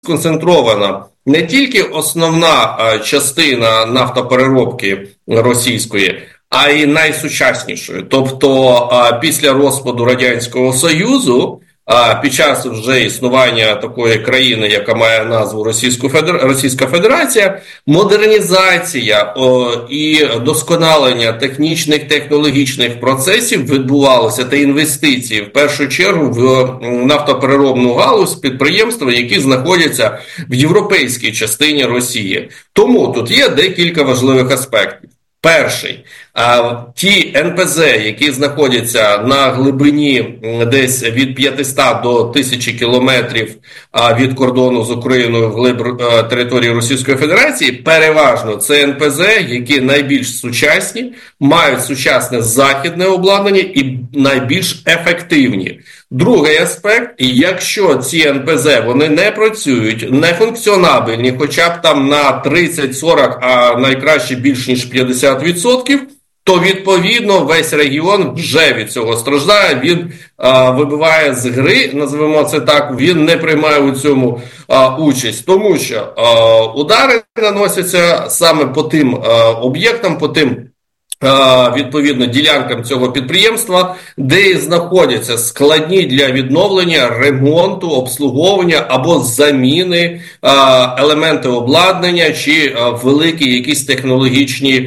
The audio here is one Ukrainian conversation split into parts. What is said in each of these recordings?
сконцентрована не тільки основна частина нафтопереробки російської, а й найсучаснішою. Тобто після розпаду Радянського Союзу, під час вже існування такої країни, яка має назву Російська Федерація, модернізація і досконалення технічних, технологічних процесів відбувалося, та інвестиції, в першу чергу, в нафтопереробну галузь, підприємства, які знаходяться в європейській частині Росії. Тому тут є декілька важливих аспектів. Перший, ті НПЗ, які знаходяться на глибині десь від 500 до 1000 кілометрів від кордону з Україною вглиб території Російської Федерації, переважно це НПЗ, які найбільш сучасні, мають сучасне західне обладнання і найбільш ефективні. Другий аспект, якщо ці НПЗ, вони не працюють, не функціонабельні, хоча б там на 30-40, а найкраще більш ніж 50%, то відповідно весь регіон вже від цього страждає, він вибиває з гри, називаємо це так, він не приймає у цьому участь. Тому що удари наносяться саме по тим об'єктам, по тим відповідно ділянкам цього підприємства, де знаходяться складні для відновлення, ремонту, обслуговування або заміни елементи обладнання чи великі якісь технологічні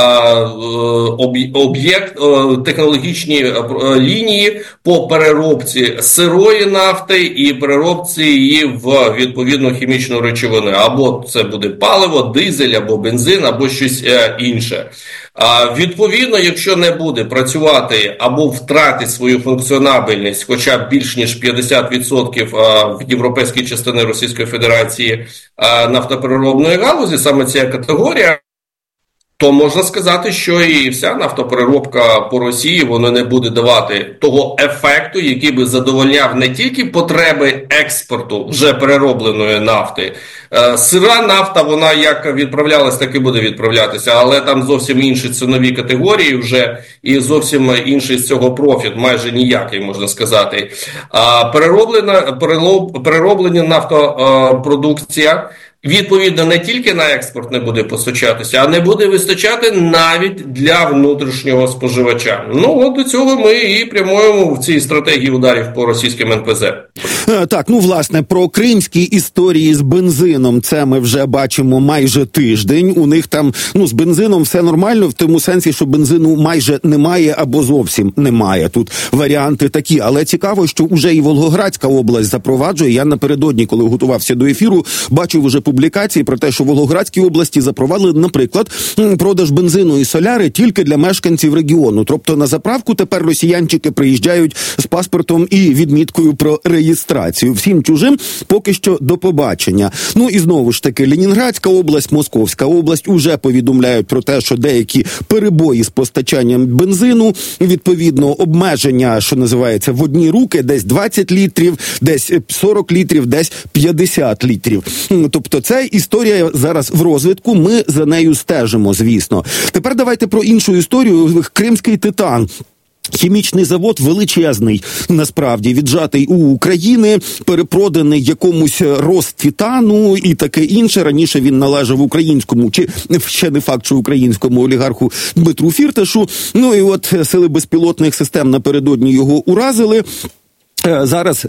технологічні лінії по переробці сирої нафти і переробці її в відповідну хімічну речовину. Або це буде паливо, дизель, або бензин, або щось інше. Відповідно, якщо не буде працювати або втратить свою функціонабельність, хоча б більш ніж 50% в європейській частині Російської Федерації нафтопереробної галузі, саме ця категорія, то можна сказати, що і вся нафтопереробка по Росії, вона не буде давати того ефекту, який би задовольняв не тільки потреби експорту вже переробленої нафти. Сира нафта, вона як відправлялась, так і буде відправлятися, але там зовсім інші цінові категорії вже і зовсім інший з цього профіт, майже ніякий, можна сказати. Перероблена нафтопродукція, відповідно, не тільки на експорт не буде постачатися, а не буде вистачати навіть для внутрішнього споживача. Ну, от до цього ми і прямуємо в цій стратегії ударів по російським НПЗ. Так, власне, про кримські історії з бензином, це ми вже бачимо майже тиждень. У них там, з бензином все нормально, в тому сенсі, що бензину майже немає або зовсім немає. Тут варіанти такі. Але цікаво, що уже і Волгоградська область запроваджує. Я напередодні, коли готувався до ефіру, бачив уже публікації про те, що в Волгоградській області запровадили, наприклад, продаж бензину і соляри тільки для мешканців регіону. Тобто на заправку тепер росіянчики приїжджають з паспортом і відміткою про реєстрацію. Всім чужим поки що до побачення. І знову ж таки, Ленінградська область, Московська область уже повідомляють про те, що деякі перебої з постачанням бензину, відповідно, обмеження, що називається, в одні руки, десь 20 літрів, десь 40 літрів, десь 50 літрів. Тобто це історія зараз в розвитку, ми за нею стежимо, звісно. Тепер давайте про іншу історію. Кримський титан. Хімічний завод величезний, насправді, віджатий у України, перепроданий якомусь Роститану і таке інше. Раніше він належав українському, чи ще не факт, що українському олігарху Дмитру Фірташу. І от сили безпілотних систем напередодні його уразили. Зараз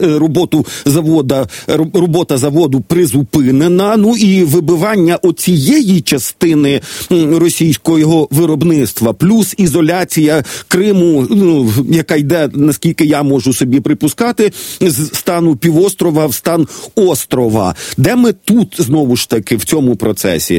робота заводу призупинена, і вибивання оцієї частини російського виробництва, плюс ізоляція Криму, яка йде, наскільки я можу собі припускати, з стану півострова в стан острова. Де ми тут, знову ж таки, в цьому процесі?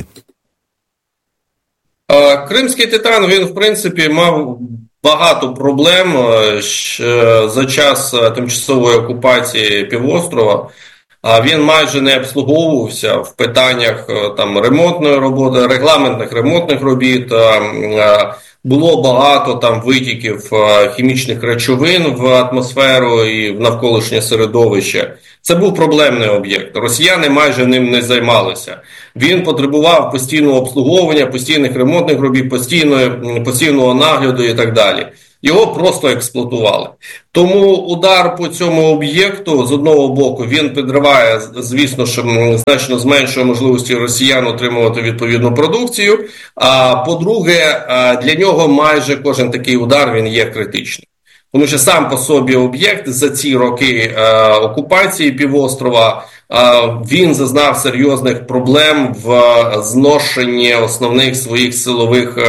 Кримський титан, він, в принципі, мав багато проблем за час тимчасової окупації півострова. Він майже не обслуговувався в питаннях ремонтної роботи, регламентних ремонтних робіт. Було багато витіків хімічних речовин в атмосферу і в навколишнє середовище. Це був проблемний об'єкт. Росіяни майже ним не займалися. Він потребував постійного обслуговування, постійних ремонтних робіт, постійного нагляду і так далі. його просто експлуатували. Тому удар по цьому об'єкту, з одного боку, він підриває, звісно, що значно зменшує можливості росіян отримувати відповідну продукцію, а по-друге, для нього майже кожен такий удар, він є критичним. Тому що сам по собі об'єкт за ці роки окупації півострова, він зазнав серйозних проблем в зношенні основних своїх силових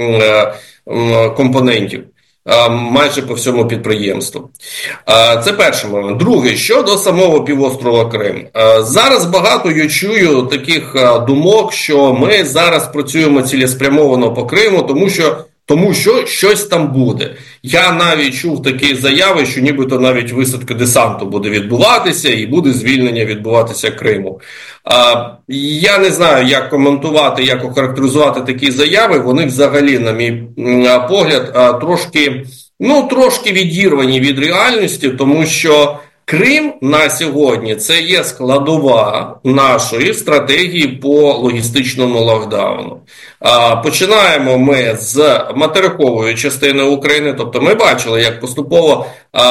компонентів майже по всьому підприємству. Це перший момент. Другий, щодо самого півострова Крим. Зараз багато я чую таких думок, що ми зараз працюємо цілеспрямовано по Криму, тому що щось там буде. Я навіть чув такі заяви, що нібито навіть висадка десанту буде відбуватися і буде звільнення відбуватися Криму. Я не знаю, як коментувати, як охарактеризувати такі заяви. Вони взагалі, на мій погляд, трошки відірвані від реальності, тому що Крим на сьогодні – це є складова нашої стратегії по логістичному локдауну. Починаємо ми з материкової частини України, тобто ми бачили, як поступово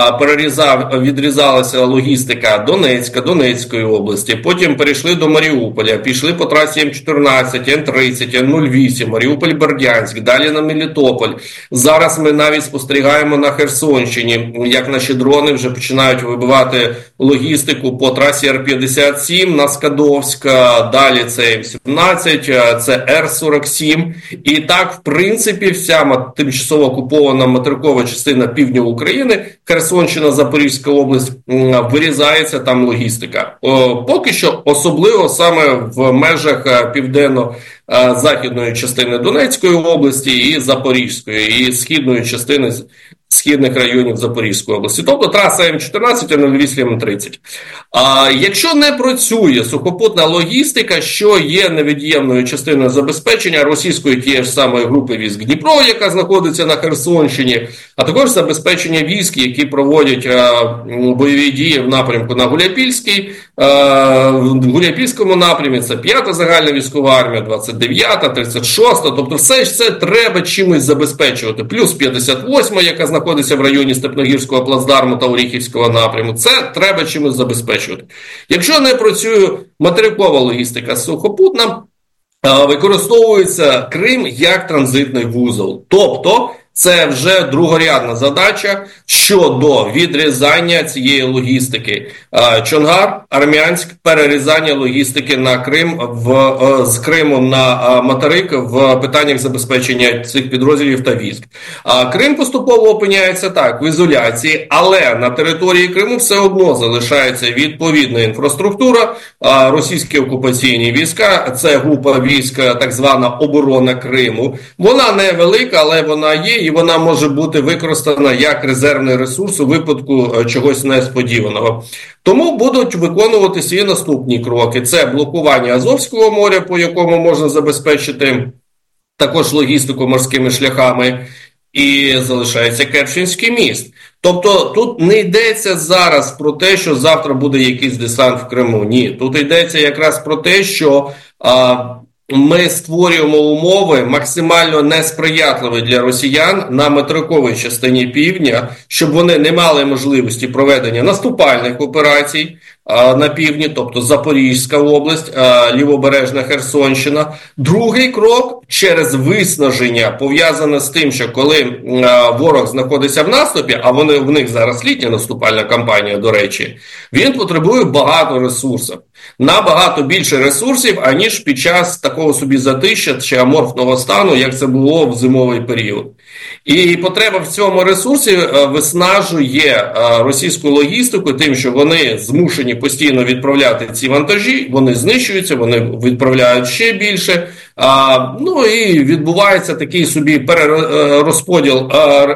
відрізалася логістика Донецької області, потім перейшли до Маріуполя, пішли по трасі М14, Н30, Н08, Маріуполь-Бердянськ, далі на Мелітополь. Зараз ми навіть спостерігаємо на Херсонщині, як наші дрони вже починають вибивати логістику по трасі Р-57 на Скадовськ, далі це М17, це Р-47. І так, в принципі, вся тимчасово окупована материкова частина півдня України, Херсонщина, Запорізька область, вирізається там логістика. Поки що, особливо саме в межах південно-західної частини Донецької області і Запорізької, і східної частини східних районів Запорізької області. Тобто траса М14, Н08, М30. Якщо не працює сухопутна логістика, що є невід'ємною частиною забезпечення російської тієї ж самої групи військ Дніпро, яка знаходиться на Херсонщині, а також забезпечення військ, які проводять бойові дії в напрямку на Гуляйпільський, в Гуляйпільському напрямі, це 5-та загальна військова армія, 29-та, 36-та, тобто все ж це треба чимось забезпечувати. Плюс 58-та, яка знаходиться в районі Степногірського плацдарму та Оріхівського напряму, це треба чимось забезпечувати. Якщо не працює материкова логістика сухопутна, використовується Крим як транзитний вузол. Тобто, це вже другорядна задача щодо відрізання цієї логістики. Чонгар, Армянськ, перерізання логістики на Крим, з Криму на материк в питаннях забезпечення цих підрозділів та військ. Крим поступово опиняється так, в ізоляції, але на території Криму все одно залишається відповідна інфраструктура, російські окупаційні війська, це група військ, так звана оборона Криму. Вона не велика, але вона є, і вона може бути використана як резервний ресурс у випадку чогось несподіваного. Тому будуть виконувати свої наступні кроки. Це блокування Азовського моря, по якому можна забезпечити також логістику морськими шляхами, і залишається Керченський міст. Тобто тут не йдеться зараз про те, що завтра буде якийсь десант в Криму. Ні, тут йдеться якраз про те, що ми створюємо умови максимально несприятливі для росіян на материковій частині півдня, щоб вони не мали можливості проведення наступальних операцій на півдні, тобто Запорізька область, лівобережна Херсонщина. Другий крок через виснаження, пов'язане з тим, що коли ворог знаходиться в наступі, а в них зараз літня наступальна кампанія, до речі, він потребує багато ресурсів. Набагато більше ресурсів, аніж під час такого собі затища чи аморфного стану, як це було в зимовий період. І потреба в цьому ресурсі виснажує російську логістику тим, що вони змушені постійно відправляти ці вантажі, вони знищуються, вони відправляють ще більше. Ну і відбувається такий собі перерозподіл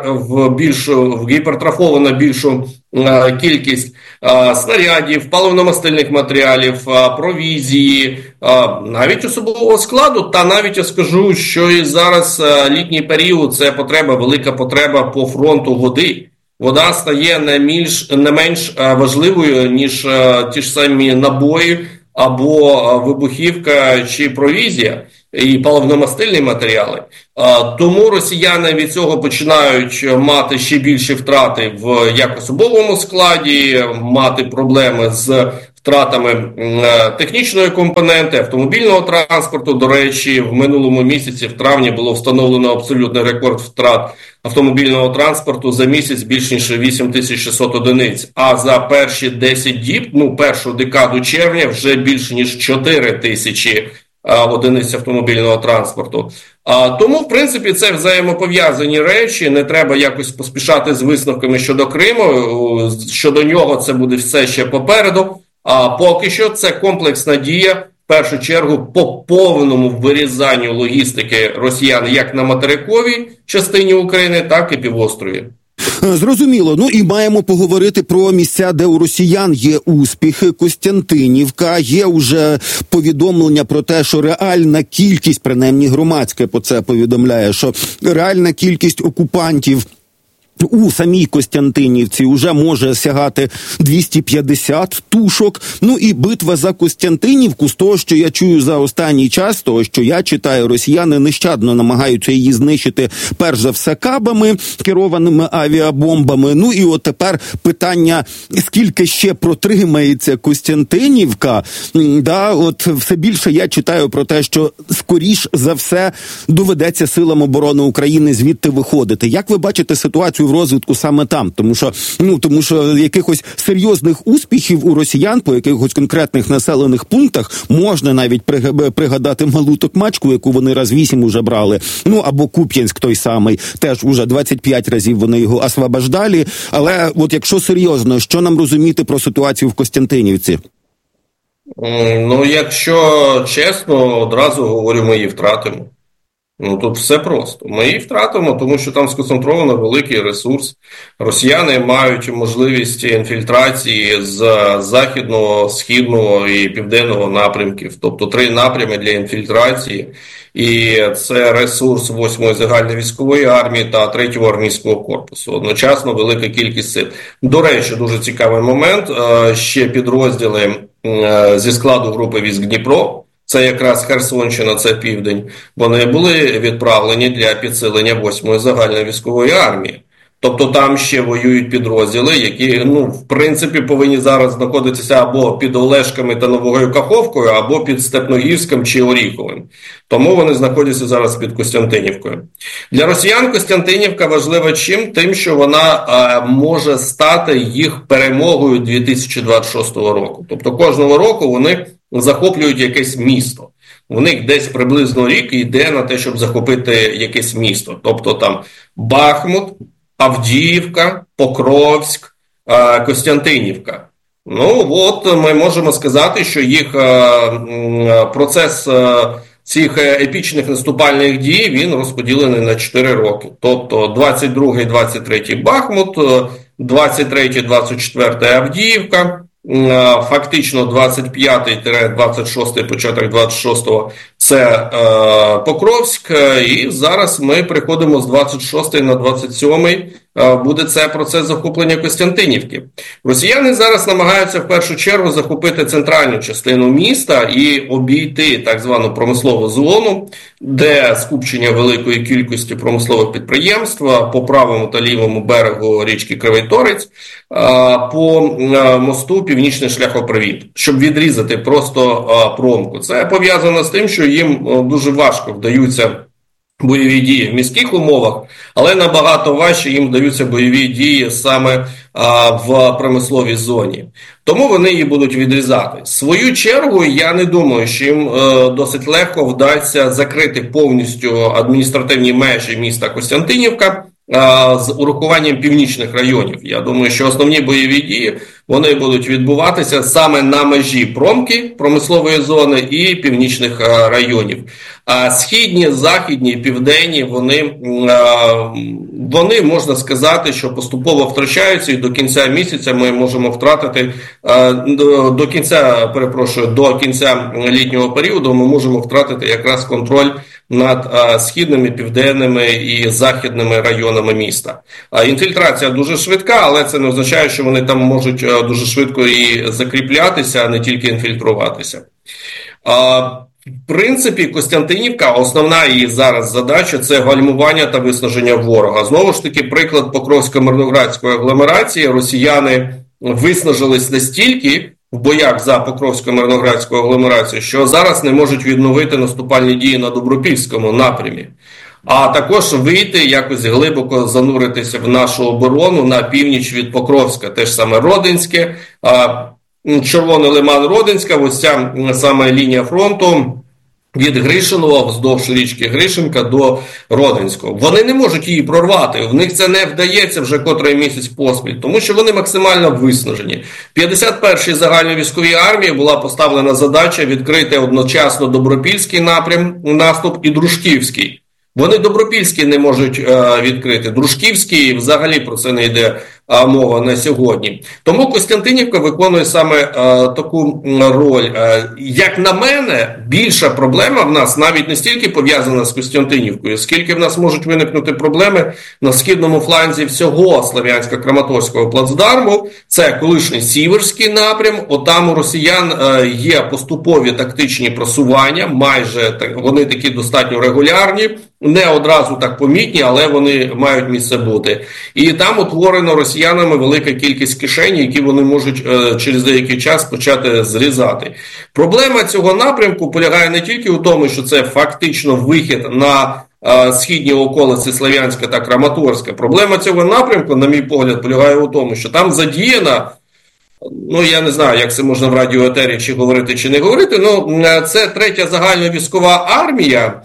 в гіпертрофовану більшу кількість снарядів, паливно-мастильних матеріалів, провізії, навіть особового складу. Та навіть я скажу, що і зараз літній період – це велика потреба по фронту води. Вода стає не менш важливою, ніж ті ж самі набої або вибухівка чи провізія і паливно-мастильні матеріали. Тому росіяни від цього починають мати ще більші втрати в як особовому складі, мати проблеми з втратами технічної компоненти, автомобільного транспорту. До речі, в минулому місяці, в травні, було встановлено абсолютний рекорд втрат автомобільного транспорту за місяць більш ніж 8600 одиниць. А за перші 10 діб, першу декаду червня, вже більше ніж 4000 одиниць автомобільного транспорту. Тому, в принципі, це взаємопов'язані речі, не треба якось поспішати з висновками щодо Криму, щодо нього це буде все ще попереду. А поки що це комплексна дія, в першу чергу, по повному вирізанню логістики росіян як на материковій частині України, так і півострові. Зрозуміло. І маємо поговорити про місця, де у росіян є успіхи. Костянтинівка, є уже повідомлення про те, що реальна кількість, принаймні громадське по це повідомляє, що реальна кількість окупантів у самій Костянтинівці уже може сягати 250 тушок. І битва за Костянтинівку, з того, що я чую за останній час, з того, що я читаю, росіяни нещадно намагаються її знищити, перш за все, кабами, керованими авіабомбами. І от тепер питання, скільки ще протримається Костянтинівка. От все більше я читаю про те, що скоріш за все доведеться силам оборони України звідти виходити. Як ви бачите ситуацію в розвитку саме там? Тому що якихось серйозних успіхів у росіян по якихось конкретних населених пунктах можна навіть пригадати Малу Токмачку, яку вони раз 8 уже брали, або Куп'янськ той самий, теж уже 25 разів вони його освобождали. Але от якщо серйозно, що нам розуміти про ситуацію в Костянтинівці? Якщо чесно, одразу говорю, ми її втратимо. Тут все просто. Ми її втратимо, тому що там сконцентровано великий ресурс. Росіяни мають можливість інфільтрації з західного, східного і південного напрямків. Тобто 3 напрями для інфільтрації. І це ресурс 8-ї загальновійськової армії та 3-го армійського корпусу. Одночасно велика кількість сил. До речі, дуже цікавий момент. Ще підрозділи зі складу групи військ Дніпро, це якраз Херсонщина, це південь, вони були відправлені для підсилення 8-ї загальновійськової армії. Тобто там ще воюють підрозділи, які, в принципі, повинні зараз знаходитися або під Олешками та Новою Каховкою, або під Степногірськом чи Оріховим. Тому вони знаходяться зараз під Костянтинівкою. Для росіян Костянтинівка важлива чим? Тим, що вона може стати їх перемогою 2026 року. Тобто кожного року вони захоплюють якесь місто. У них десь приблизно рік йде на те, щоб захопити якесь місто. Тобто там Бахмут, Авдіївка, Покровськ, Костянтинівка. Ми можемо сказати, що їх процес цих епічних наступальних дій, він розподілений на 4 роки. Тобто 22-й, 23-й Бахмут, 23-й, 24-й Авдіївка, фактично 25-26-й, початок 26-го це Покровськ, і зараз ми приходимо з 26-ї на 27-й, буде це процес захоплення Костянтинівки. Росіяни зараз намагаються в першу чергу захопити центральну частину міста і обійти так звану промислову зону, де скупчення великої кількості промислових підприємств по правому та лівому берегу річки Кривий Торець, по мосту Північний шляхопровід, щоб відрізати просто промку. Це пов'язано з тим, що їм дуже важко вдаються бойові дії в міських умовах, але набагато важче їм вдаються бойові дії саме в промисловій зоні. Тому вони її будуть відрізати. В свою чергу, я не думаю, що їм досить легко вдасться закрити повністю адміністративні межі міста Костянтинівка з урахуванням північних районів. Я думаю, що основні бойові дії, вони будуть відбуватися саме на межі промки, промислової зони і північних районів. А східні, західні, південні, вони, можна сказати, що поступово втрачаються, і до кінця місяця ми можемо втратити, до кінця літнього періоду ми можемо втратити якраз контроль над східними, південними і західними районами міста. Інфільтрація дуже швидка, але це не означає, що вони там можуть дуже швидко і закріплятися, а не тільки інфільтруватися. В принципі, Костянтинівка, основна її зараз задача – це гальмування та виснаження ворога. Знову ж таки, приклад Покровсько-Мирноградської агломерації. Росіяни виснажились настільки в боях за Покровсько-Мирноградську агломерацію, що зараз не можуть відновити наступальні дії на Добропільському напрямі. А також вийти, якось глибоко зануритися в нашу оборону на північ від Покровська. Те ж саме Родинське, Червоний Лиман-Родинська, ось ця саме лінія фронту від Гришиного вздовж річки Гришинка до Родинського. Вони не можуть її прорвати, в них це не вдається вже котрий місяць поспіль, тому що вони максимально виснажені. 51-й загальновійськовій армії була поставлена задача відкрити одночасно Добропільський напрям наступ і Дружківський. Вони Добропільський не можуть відкрити, Дружківський взагалі про це не йде мова на сьогодні. Тому Костянтинівка виконує саме таку роль. Як на мене, більша проблема в нас навіть не стільки пов'язана з Костянтинівкою, скільки в нас можуть виникнути проблеми на східному фланзі всього Слов'янсько-Краматорського плацдарму. Це колишній Сіверський напрям, отам у росіян є поступові тактичні просування, майже вони такі достатньо регулярні, не одразу так помітні, але вони мають місце бути. І там утворено росіянами велика кількість кишень, які вони можуть через деякий час почати зрізати. Проблема цього напрямку полягає не тільки у тому, що це фактично вихід на східні околиці Слов'янська та Краматорська. Проблема цього напрямку, на мій погляд, полягає у тому, що там задіяна, я не знаю, як це можна в радіоетері чи говорити, чи не говорити, це 3-я загальновійськова армія,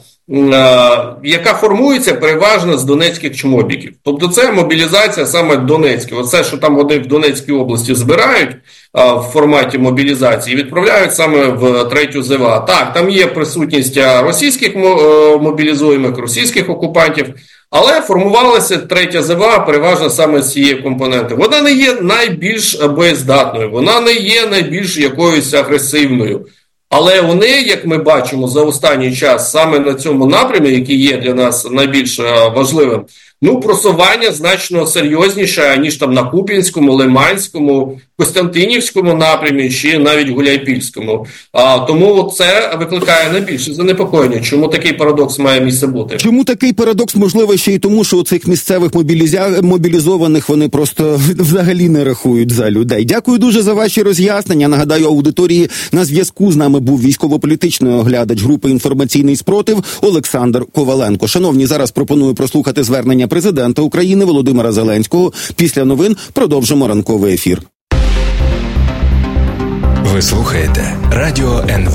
яка формується переважно з донецьких чмобіків. Тобто це мобілізація саме Донецька. Оце, що там вони в Донецькій області збирають в форматі мобілізації, відправляють саме в 3-ю ЗВА. Так, там є присутність російських мобілізуємих, російських окупантів, але формувалася 3-я ЗВА переважно саме з цієї компоненти. Вона не є найбільш боєздатною, вона не є найбільш якоюсь агресивною. Але вони, як ми бачимо за останній час, саме на цьому напрямі, який є для нас найбільш важливим, просування значно серйозніше, ніж там на Куп'янському, Лиманському, Костянтинівському напрямі, чи навіть Гуляйпільському. Тому це викликає найбільше занепокоєння. Чому такий парадокс має місце бути? Чому такий парадокс можливо ще й тому, що у цих місцевих мобілізованих вони просто взагалі не рахують за людей. Дякую дуже за ваші роз'яснення. Нагадаю, аудиторії, на зв'язку з нами був військово-політичний оглядач групи «Інформаційний спротив» Олександр Коваленко. Шановні, зараз пропоную прослухати звернення президента України Володимира Зеленського. Після новин продовжимо ранковий ефір. Ви слухаєте Радіо НВ.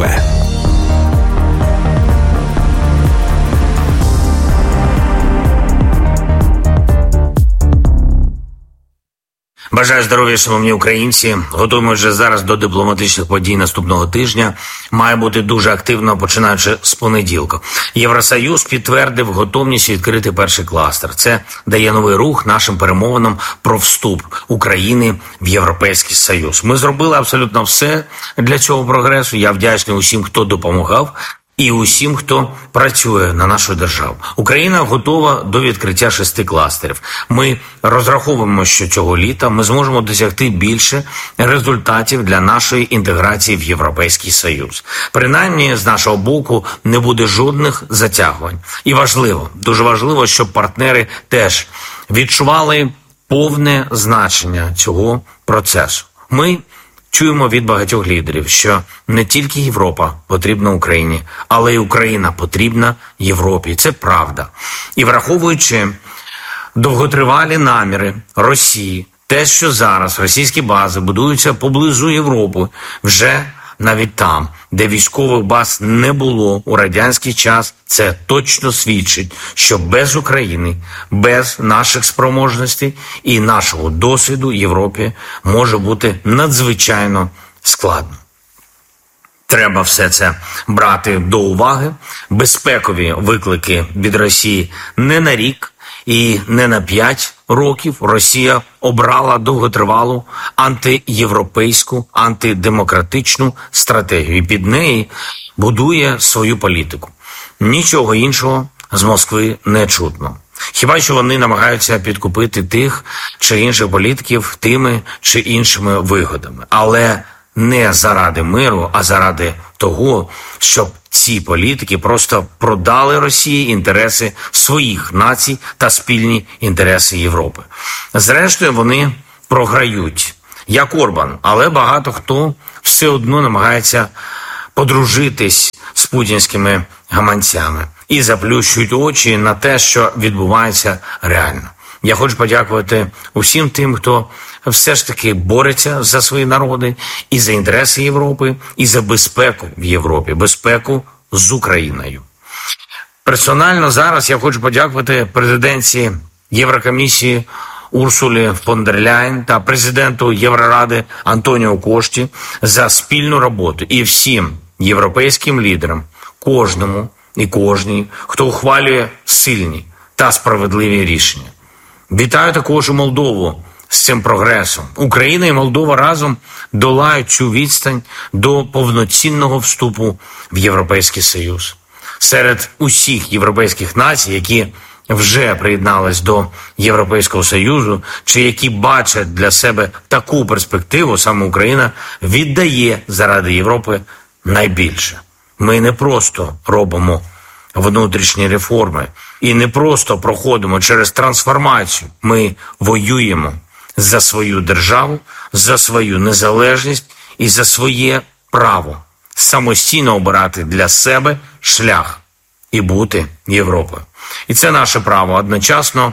Бажаю здоров'я, шановні українці. Готуємося вже зараз до дипломатичних подій наступного тижня. Має бути дуже активно, починаючи з понеділка. Євросоюз підтвердив готовність відкрити перший кластер. Це дає новий рух нашим перемовинам про вступ України в Європейський Союз. Ми зробили абсолютно все для цього прогресу. Я вдячний усім, хто допомагав. І усім, хто працює на нашу державу. Україна готова до відкриття 6 кластерів. Ми розраховуємо, що цього літа ми зможемо досягти більше результатів для нашої інтеграції в Європейський Союз. Принаймні, з нашого боку, не буде жодних затягувань. І важливо, дуже важливо, щоб партнери теж відчували повне значення цього процесу. Ми чуємо від багатьох лідерів, що не тільки Європа потрібна Україні, але й Україна потрібна Європі. Це правда. І враховуючи довготривалі наміри Росії, те, що зараз російські бази будуються поблизу Європи, вже навіть там, де військових баз не було у радянський час, це точно свідчить, що без України, без наших спроможностей і нашого досвіду Європі може бути надзвичайно складно. Треба все це брати до уваги. Безпекові виклики від Росії не на рік і не на 5 років. Росія обрала довготривалу антиєвропейську, антидемократичну стратегію. І під неї будує свою політику. Нічого іншого з Москви не чутно. Хіба що вони намагаються підкупити тих чи інших політиків тими чи іншими вигодами. Але не заради миру, а заради того, щоб ці політики просто продали Росії інтереси своїх націй та спільні інтереси Європи. Зрештою, вони програють, як Орбан, але багато хто все одно намагається подружитись з путінськими гаманцями і заплющують очі на те, що відбувається реально. Я хочу подякувати усім тим, хто все ж таки бореться за свої народи і за інтереси Європи, і за безпеку в Європі, безпеку з Україною. Персонально зараз я хочу подякувати президентці Єврокомісії Урсулі фон дер Ляєн та президенту Євроради Антоніо Кошті за спільну роботу і всім європейським лідерам, кожному і кожній, хто ухвалює сильні та справедливі рішення. Вітаю також і Молдову з цим прогресом. Україна і Молдова разом долають цю відстань до повноцінного вступу в Європейський Союз. Серед усіх європейських націй, які вже приєднались до Європейського Союзу, чи які бачать для себе таку перспективу, саме Україна віддає заради Європи найбільше. Ми не просто робимо внутрішні реформи і не просто проходимо через трансформацію. Ми воюємо за свою державу, за свою незалежність і за своє право самостійно обирати для себе шлях і бути Європою. І це наше право одночасно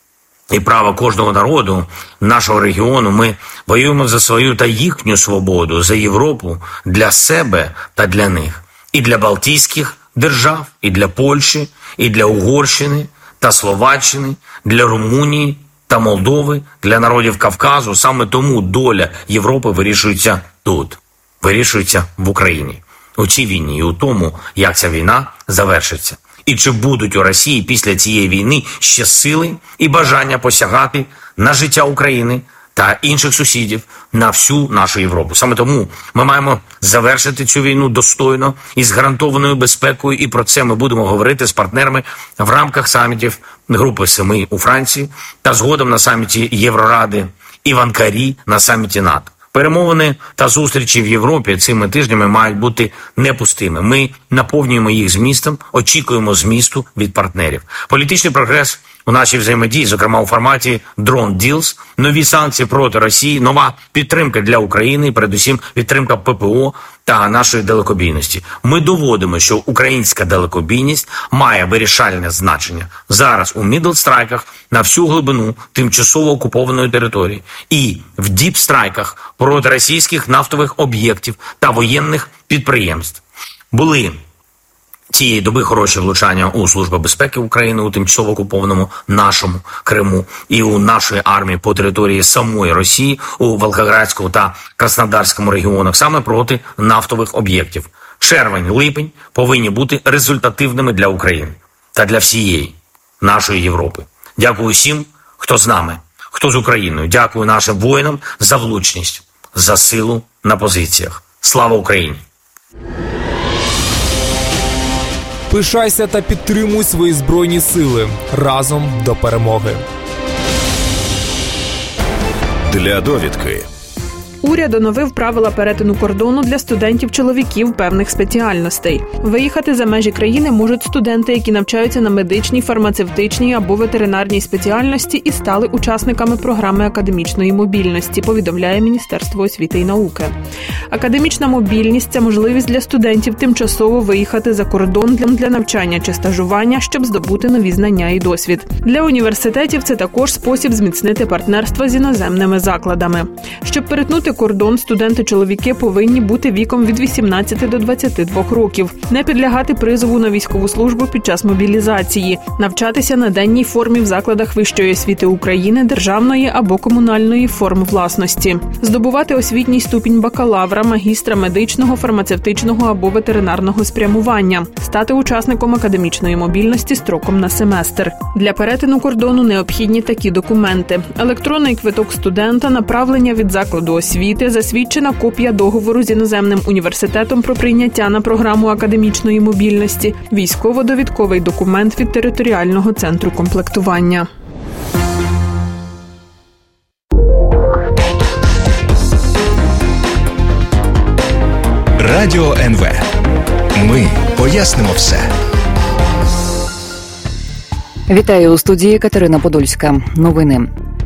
і право кожного народу, нашого регіону. Ми воюємо за свою та їхню свободу, за Європу для себе та для них. І для Балтійських держав, і для Польщі, і для Угорщини та Словаччини, для Румунії та Молдови, для народів Кавказу. Саме тому доля Європи вирішується тут, вирішується в Україні. У цій війні і у тому, як ця війна завершиться. І чи будуть у Росії після цієї війни ще сили і бажання посягати на життя України та інших сусідів, на всю нашу Європу. Саме тому ми маємо завершити цю війну достойно і з гарантованою безпекою, і про це ми будемо говорити з партнерами в рамках самітів Групи Семи у Франції та згодом на саміті Євроради і в Анкарі на саміті НАТО. Перемовини та зустрічі в Європі цими тижнями мають бути не пустими. Ми наповнюємо їх змістом, очікуємо змісту від партнерів. Політичний прогрес у нашій взаємодії, зокрема у форматі «Drone Deals», нові санкції проти Росії, нова підтримка для України, передусім підтримка ППО та нашої далекобійності. Ми доводимо, що українська далекобійність має вирішальне значення зараз у мідл-страйках на всю глибину тимчасово окупованої території і в діп-страйках проти російських нафтових об'єктів та воєнних підприємств. Були цієї доби хороші влучання у Службу безпеки України у тимчасово окупованому нашому Криму і у нашої армії по території самої Росії у Волгоградському та Краснодарському регіонах саме проти нафтових об'єктів. Червень-липень повинні бути результативними для України та для всієї нашої Європи. Дякую всім, хто з нами, хто з Україною. Дякую нашим воїнам за влучність, за силу на позиціях. Слава Україні! Пишайся та підтримуй свої Збройні Сили. Разом до перемоги. Для довідки. Уряд оновив правила перетину кордону для студентів-чоловіків певних спеціальностей. Виїхати за межі країни можуть студенти, які навчаються на медичній, фармацевтичній або ветеринарній спеціальності і стали учасниками програми академічної мобільності, повідомляє Міністерство освіти і науки. Академічна мобільність – це можливість для студентів тимчасово виїхати за кордон для навчання чи стажування, щоб здобути нові знання і досвід. Для університетів це також спосіб зміцнити партнерство з іноземними закладами. Щоб перетнути кордон, студенти-чоловіки повинні бути віком від 18 до 22 років, не підлягати призову на військову службу під час мобілізації, навчатися на денній формі в закладах вищої освіти України, державної або комунальної форм власності, здобувати освітній ступінь бакалавра, магістра медичного, фармацевтичного або ветеринарного спрямування, стати учасником академічної мобільності строком на семестр. Для перетину кордону необхідні такі документи: електронний квиток студента, направлення від закладу освіти, освіти, засвідчена копія договору з іноземним університетом про прийняття на програму академічної мобільності, військово-довідковий документ від територіального центру комплектування. Радіо НВ. Ми пояснимо все. Вітаю у студії Катерина Подольська. Новини.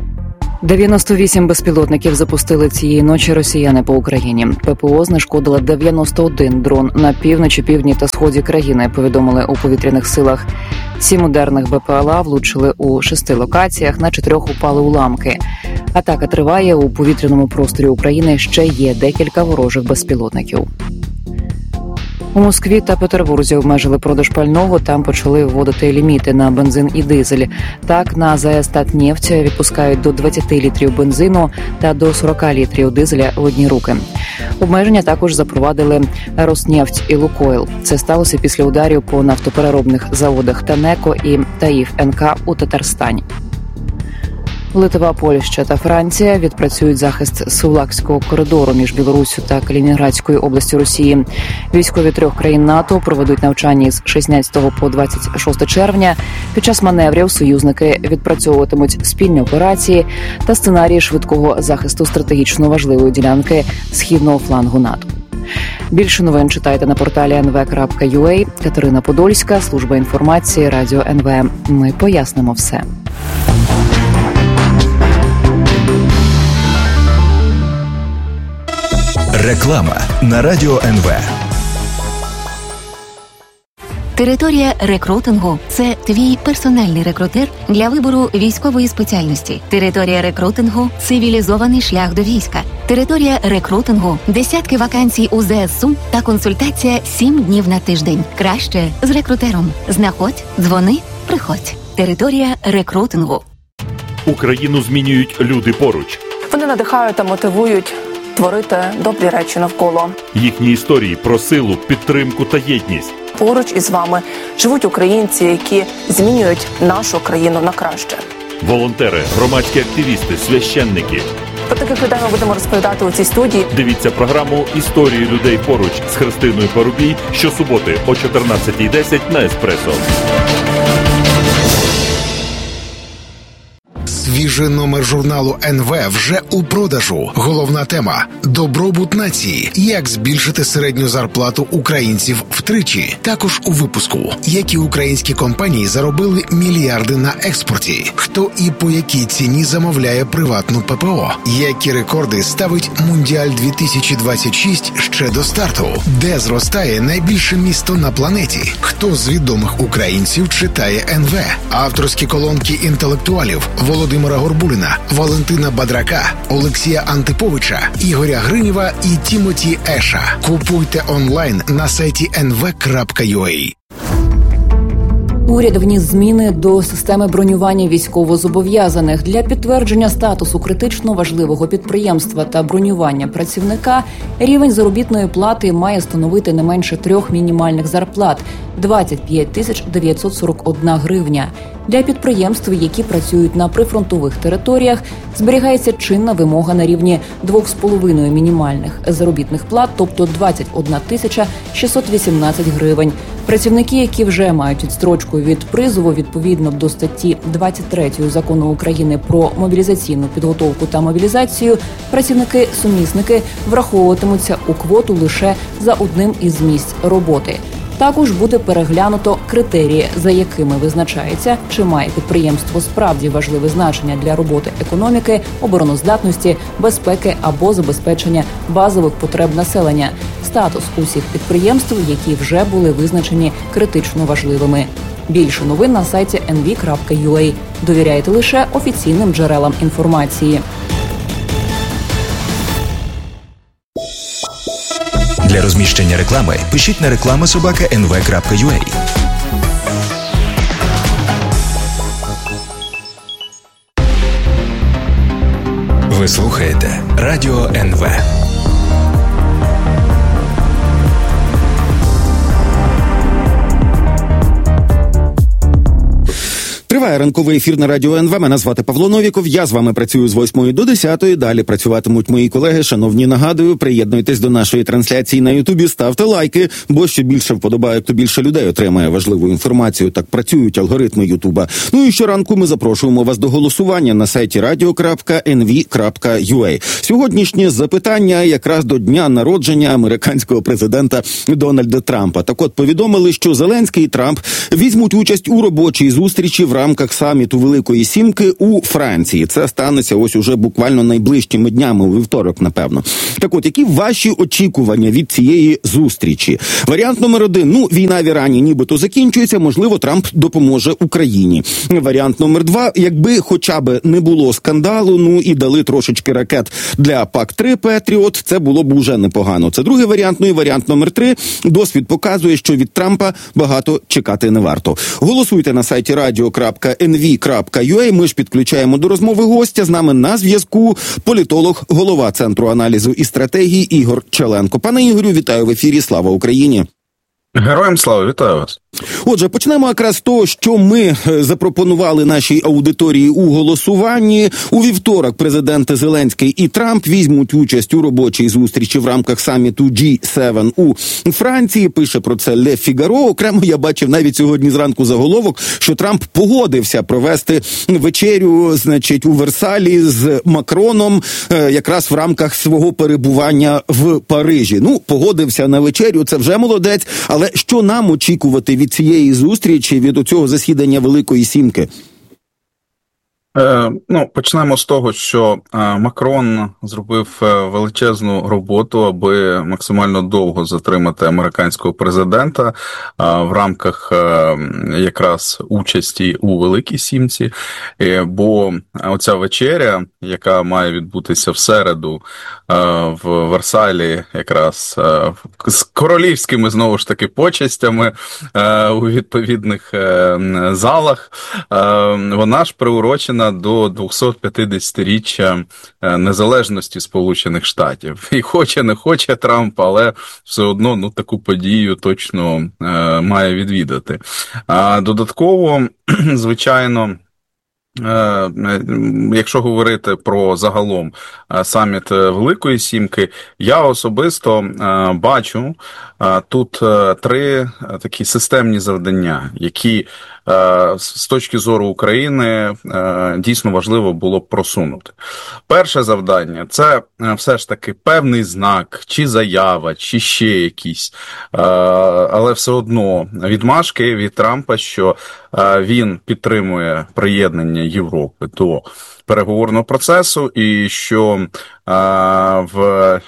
98 безпілотників запустили цієї ночі росіяни по Україні. ППО знешкодило 91 дрон на півночі, півдні та сході країни, повідомили у повітряних силах. 7 ударних БПЛА влучили у 6 локаціях, на 4 упали уламки. Атака триває, у повітряному просторі України ще є декілька ворожих безпілотників. У Москві та Петербурзі обмежили продаж пального, там почали вводити ліміти на бензин і дизель. Так, на ЗАЕС «Татнефть» відпускають до 20 літрів бензину та до 40 літрів дизеля в одні руки. Обмеження також запровадили «Роснефть» і «Лукойл». Це сталося після ударів по нафтопереробних заводах «Танеко» і «Таїф НК» у Татарстані. Литва, Польща та Франція відпрацюють захист Сувлакського коридору між Білоруссю та Калінінградською областю Росії. Військові 3 країн НАТО проведуть навчання з 16 по 26 червня. Під час маневрів союзники відпрацьовуватимуть спільні операції та сценарії швидкого захисту стратегічно важливої ділянки східного флангу НАТО. Більше новин читайте на порталі nv.ua. Катерина Подольська, служба інформації, Радіо НВ. Ми пояснимо все. Реклама на Радіо НВ. Територія рекрутингу – це твій персональний рекрутер для вибору військової спеціальності. Територія рекрутингу – цивілізований шлях до війська. Територія рекрутингу – десятки вакансій у ЗСУ та консультація 7 днів на тиждень. Краще з рекрутером. Знаходь, дзвони, приходь. Територія рекрутингу. Україну змінюють люди поруч. Вони надихають та мотивують творити добрі речі навколо. Їхні історії про силу, підтримку та єдність. Поруч із вами живуть українці, які змінюють нашу країну на краще. Волонтери, громадські активісти, священники. Про таких людей ми будемо розповідати у цій студії. Дивіться програму «Історії людей поруч» з Христиною Парубій щосуботи о 14:10 на Еспресо. Свіжий номер журналу НВ вже у продажу. Головна тема – добробут нації. Як збільшити середню зарплату українців втричі. Також у випуску – які українські компанії заробили мільярди на експорті. Хто і по якій ціні замовляє приватну ППО. Які рекорди ставить Мундіаль 2026 ще до старту. Де зростає найбільше місто на планеті. Хто з відомих українців читає НВ. Авторські колонки інтелектуалів Володимира Горбуліна, Валентина Бадрака, Олексія Антиповича, Ігоря Гринєва і Тімоті Еша. Купуйте онлайн на сайті nv.ua. Уряд вніс зміни до системи бронювання військовозобов'язаних. Для підтвердження статусу критично важливого підприємства та бронювання працівника рівень заробітної плати має становити не менше 3 мінімальних зарплат – 25 941 гривня. Для підприємств, які працюють на прифронтових територіях, зберігається чинна вимога на рівні 2,5 мінімальних заробітних плат, тобто 21 618 гривень. Працівники, які вже мають відстрочку від призову відповідно до статті 23 Закону України про мобілізаційну підготовку та мобілізацію, працівники-сумісники враховуватимуться у квоту лише за одним із місць роботи. Також буде переглянуто критерії, за якими визначається, чи має підприємство справді важливе значення для роботи економіки, обороноздатності, безпеки або забезпечення базових потреб населення. Статус усіх підприємств, які вже були визначені критично важливими. Більше новин на сайті nv.ua. Довіряйте лише офіційним джерелам інформації. Для розміщення реклами пишіть на reklama@nv.ua. Ви слухаєте Радіо НВ. Триває ранковий ефір на Радіо НВ. Мене звати Павло Новіков. Я з вами працюю з 8 до 10. Далі працюватимуть мої колеги. Шановні, нагадую, приєднуйтесь до нашої трансляції на Ютубі, ставте лайки, бо що більше вподобайок, то більше людей отримає важливу інформацію. Так працюють алгоритми Ютуба. Ну і щоранку ми запрошуємо вас до голосування на сайті radio.nv.ua. Сьогоднішнє запитання якраз до дня народження американського президента Дональда Трампа. Так от, повідомили, що Зеленський і Трамп візьмуть участь у робочій зустрічі в рамках саміту Великої Сімки у Франції. Це станеться ось уже буквально найближчими днями, у вівторок, напевно. Так от, які ваші очікування від цієї зустрічі? Варіант номер 1. Війна в Ірані нібито закінчується, можливо, Трамп допоможе Україні. Варіант номер 2. Якби хоча б не було скандалу, і дали трошечки ракет для ПАК-3 Петріот, це було б уже непогано. Це другий варіант. І варіант номер 3. Досвід показує, що від Трампа багато чекати не варто. Голосуйте на сайті radio.nv.ua. Ми ж підключаємо до розмови гостя. З нами на зв'язку політолог, голова Центру аналізу і стратегії Ігор Челенко. Пане Ігорю, вітаю в ефірі. Слава Україні! Героям слава, вітаю вас. Отже, почнемо якраз з того, що ми запропонували нашій аудиторії у голосуванні. У вівторок президенти Зеленський і Трамп візьмуть участь у робочій зустрічі в рамках саміту G7 у Франції. Пише про це Ле Фігаро. Окремо я бачив навіть сьогодні зранку заголовок, що Трамп погодився провести вечерю, у Версалі з Макроном якраз в рамках свого перебування в Парижі. Погодився на вечерю, це вже молодець, але що нам очікувати від цієї зустрічі, від оцього засідання Великої Сімки? Почнемо з того, що Макрон зробив величезну роботу, аби максимально довго затримати американського президента в рамках якраз участі у Великій Сімці, бо оця вечеря, яка має відбутися в середу в Версалі, якраз з королівськими, знову ж таки, почестями у відповідних залах, вона ж приурочена до 250-річчя незалежності Сполучених Штатів. І хоче, не хоче Трамп, але все одно таку подію точно має відвідати. Додатково, звичайно, якщо говорити про загалом саміт Великої Сімки, я особисто бачу тут 3 такі системні завдання, які з точки зору України дійсно важливо було б просунути. Перше завдання – це все ж таки певний знак, чи заява, чи ще якісь, але все одно відмашки від Трампа, що він підтримує приєднання Європи до переговорного процесу, і що в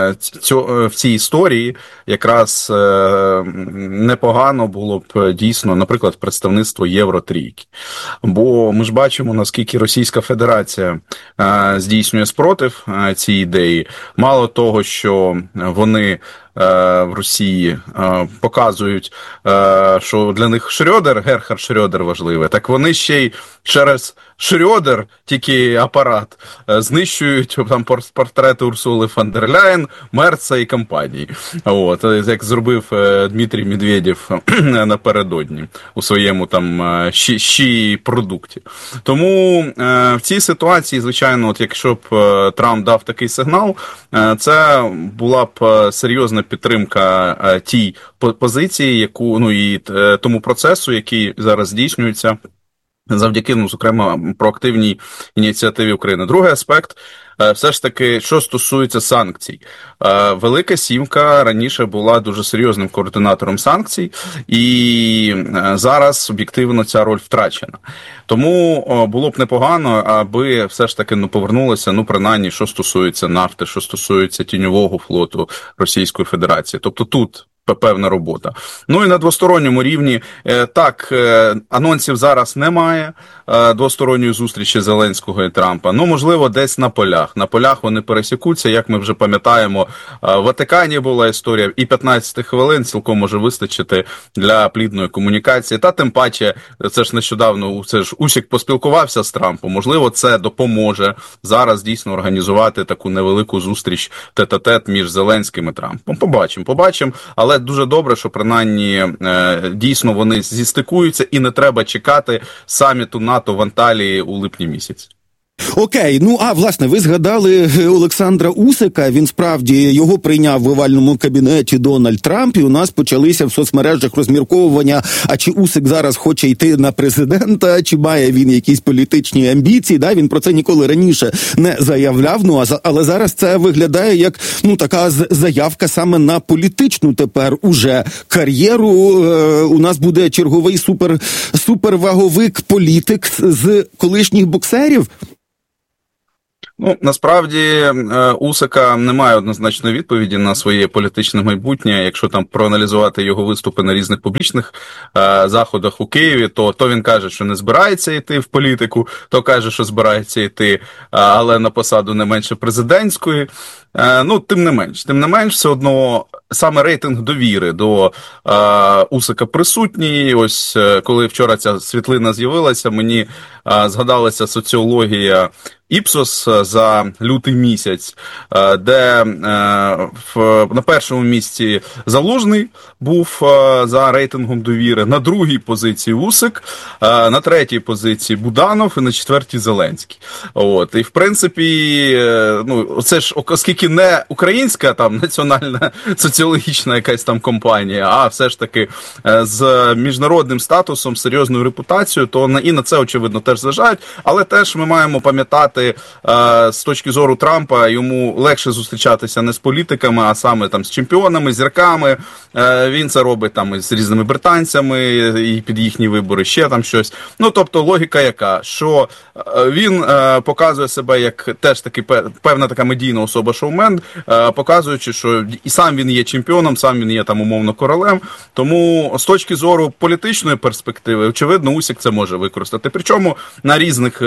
цій історії якраз непогано було б дійсно, наприклад, представництво Євротрійки. Бо ми ж бачимо, наскільки Російська Федерація здійснює спротив цій ідеї. Мало того, що вони в Росії показують, що для них Герхард Шрёдер важливий, так вони ще й через Шрёдер, тільки апарат, знищують там портрети Урсули фон дер Ляєн, Мерца і компанії. Як зробив Дмитрій Медведєв напередодні у своєму там продукті. Тому в цій ситуації, звичайно, якщо б Трамп дав такий сигнал, це була б серйозна підтримка тій позиції, яку, і тому процесу, який зараз здійснюється завдяки, зокрема, проактивній ініціативі України. Другий аспект, все ж таки, що стосується санкцій. Велика Сімка раніше була дуже серйозним координатором санкцій, і зараз об'єктивно ця роль втрачена. Тому було б непогано, аби все ж таки повернулося, принаймні, що стосується нафти, що стосується тіньового флоту Російської Федерації. Тобто тут певна робота. І на двосторонньому рівні, так, анонсів зараз немає, двосторонньої зустрічі Зеленського і Трампа. Можливо, десь на полях. На полях вони пересікуться, як ми вже пам'ятаємо, в Ватикані була історія, і 15 хвилин цілком може вистачити для плідної комунікації. Та тим паче, це ж нещодавно, Усік поспілкувався з Трампом, можливо, це допоможе зараз дійсно організувати таку невелику зустріч тет-а-тет між Зеленським і Трампом. Побачимо. Але Але дуже добре, що принаймні дійсно вони зістикуються і не треба чекати саміту НАТО в Анталії у липні місяці. Окей, власне, ви згадали Олександра Усика, він справді, його прийняв в овальному кабінеті Дональд Трамп, і у нас почалися в соцмережах розмірковування, а чи Усик зараз хоче йти на президента, чи має він якісь політичні амбіції, він про це ніколи раніше не заявляв, але зараз це виглядає як, така заявка саме на політичну тепер уже кар'єру. У нас буде черговий суперваговик політик з колишніх боксерів. Насправді Усика немає однозначної відповіді на своє політичне майбутнє. Якщо там проаналізувати його виступи на різних публічних заходах у Києві, то він каже, що не збирається йти в політику, то каже, що збирається йти, але на посаду не менше президентської. Тим не менш, все одно саме рейтинг довіри до Усика присутній. Ось коли вчора ця світлина з'явилася, мені згадалася соціологія Іпсос за лютий місяць, де на першому місці Залужний був за рейтингом довіри, на другій позиції Усик, на третій позиції Буданов і на четвертій Зеленський. І в принципі, це ж оскільки не українська там національна соціологічна якась там компанія, а все ж таки з міжнародним статусом, серйозною репутацією, то і на це очевидно теж зважають, але теж ми маємо пам'ятати, з точки зору Трампа, йому легше зустрічатися не з політиками, а саме там з чемпіонами, зірками. Він це робить там з різними британцями і під їхні вибори ще там щось. Тобто логіка яка, що він показує себе як теж таки певна така медійна особа-шоумен, показуючи, що і сам він є чемпіоном, сам він є там умовно королем. Тому з точки зору політичної перспективи, очевидно, Усик це може використати. Причому на різних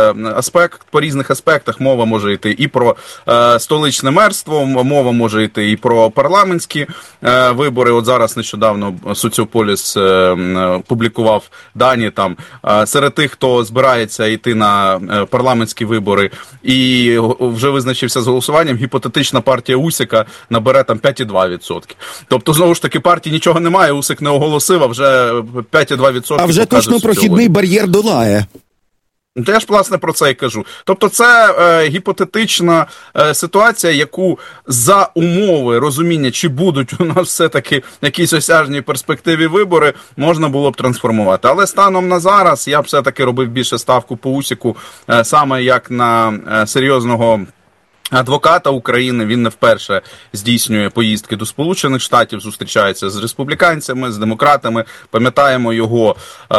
по різних аспектах мова може йти і про столичне мерство, мова може йти і про парламентські вибори. От зараз нещодавно Соціополіс публікував дані там серед тих, хто збирається йти на парламентські вибори і вже визначився з голосуванням, гіпотетична партія Усика набере там 5,2%. Тобто, знову ж таки, партії нічого немає, Усик не оголосив, а вже 5,2%. А вже точно прохідний бар'єр долає. То я ж, власне, про це і кажу. Тобто це гіпотетична ситуація, яку за умови розуміння, чи будуть у нас все-таки якісь осяжні перспективі вибори, можна було б трансформувати. Але станом на зараз я б все-таки робив більше ставку по Усику, саме як на серйозного адвоката України. Він не вперше здійснює поїздки до Сполучених Штатів, зустрічається з республіканцями, з демократами. Пам'ятаємо його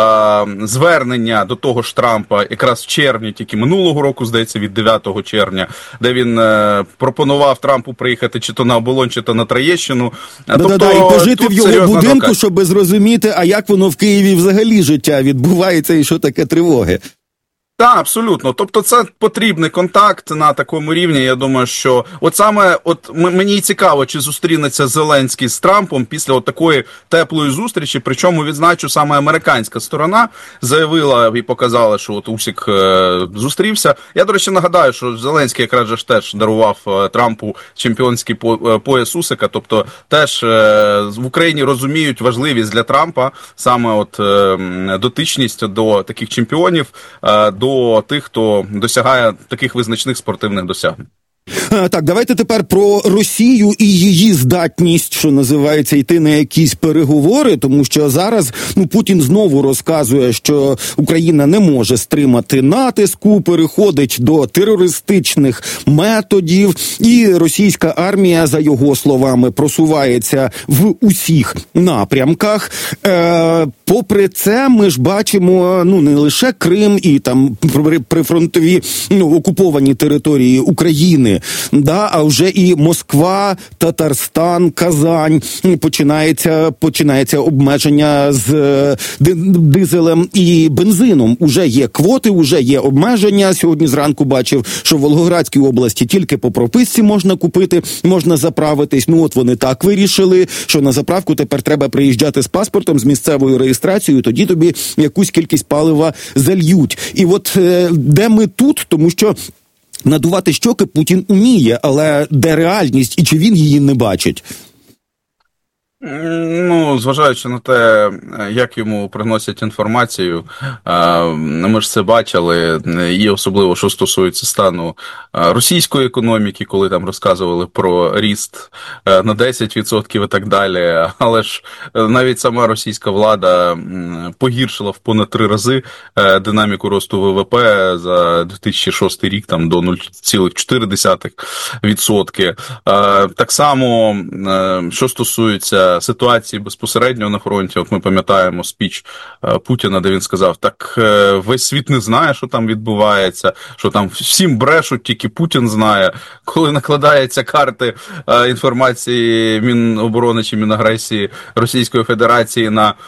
звернення до того ж Трампа якраз в червні, тільки минулого року, здається, від 9 червня, де він пропонував Трампу приїхати чи то на Оболонь, чи то на Троєщину. І пожити в його будинку, щоб зрозуміти, а як воно в Києві взагалі життя відбувається і що таке тривоги. Так, абсолютно. Тобто це потрібний контакт на такому рівні. Я думаю, що мені цікаво, чи зустрінеться Зеленський з Трампом після такої теплої зустрічі. Причому, відзначу, саме американська сторона заявила і показала, що Усик зустрівся. Я, до речі, нагадаю, що Зеленський якраз же теж дарував Трампу чемпіонський пояс Усика. Тобто теж в Україні розуміють важливість для Трампа саме дотичність до таких чемпіонів, до тих, хто досягає таких визначних спортивних досягнень. Так, давайте тепер про Росію і її здатність, що називається, йти на якісь переговори, тому що зараз Путін знову розказує, що Україна не може стримати натиску, переходить до терористичних методів, і російська армія, за його словами, просувається в усіх напрямках. Попри це, ми ж бачимо, не лише Крим і там прифронтові окуповані території України, а вже і Москва, Татарстан, Казань, починається обмеження з дизелем і бензином. Уже є квоти, уже є обмеження. Сьогодні зранку бачив, що в Волгоградській області тільки по прописці можна купити, можна заправитись. Вони так вирішили, що на заправку тепер треба приїжджати з паспортом, з місцевою реєстрацією, тоді тобі якусь кількість палива зальють. І де ми тут, тому що надувати щоки Путін уміє, але де реальність і чи він її не бачить? Ну, зважаючи на те, як йому приносять інформацію, ми ж це бачили, і особливо, що стосується стану російської економіки, коли там розказували про ріст на 10% і так далі, але ж навіть сама російська влада погіршила в понад 3 рази динаміку росту ВВП за 2006 рік там до 0,4%. Так само, що стосується ситуації безпосередньо на фронті, от ми пам'ятаємо спіч Путіна, де він сказав, так весь світ не знає, що там відбувається, що там всім брешуть, тільки Путін знає. Коли накладаються карти інформації Міноборони чи Мінагресії Російської Федерації на